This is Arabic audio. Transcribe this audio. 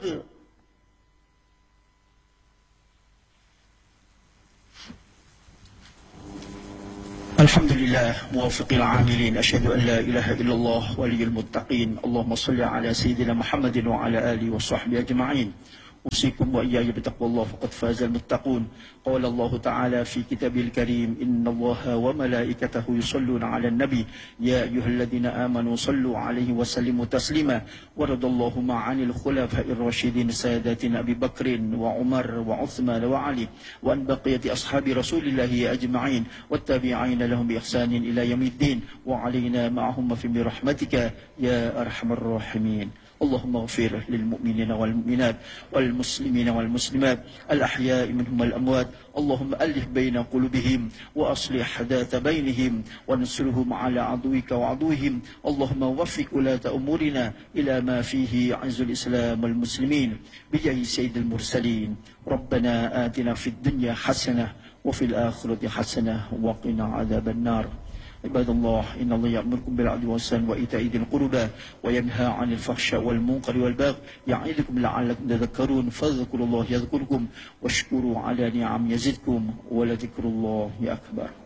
الحمد لله موفق العاملين، أشهد أن لا إله إلا الله ولي المتقين. اللهم صل على سيدنا محمد وعلى آله وصحبه أجمعين. أوصيكم وإياي بتقوى الله فقد فاز المتقون. قال الله تعالى في كتابه الكريم: إن الله وملائكته يصلون على النبي يا أيها الذين آمنوا صلوا عليه وسلموا تسليما. ورد اللهم عن الخلفاء الراشدين ساداتنا أبي بكر وعمر وعثمان وعلي وأن بقية أصحاب رسول الله أجمعين والتابعين لهم بإحسان إلى يوم الدين وعلينا معهم في برحمتك يا أرحم الراحمين. اللهم اغفر للمؤمنين والمؤمنات والمسلمين والمسلمات الأحياء منهم والأموات. اللهم ألف بين قلوبهم وأصلح ذات بينهم وانصرهم على عدوك وعدوهم. اللهم وفق ولاة أمورنا إلى ما فيه عز الإسلام والمسلمين بجاه سيد المرسلين. ربنا آتنا في الدنيا حسنة وفي الآخرة حسنة وقنا عذاب النار. عباد الله، إن الله يأمركم بالعدل والإحسان وإيتاء ذي القربى وينهى عن الفحشاء والمنكر والبغي يعظكم لعلكم تذكرون. فاذكروا الله يذكركم واشكروا على نعم يزدكم ولذكر الله أكبر.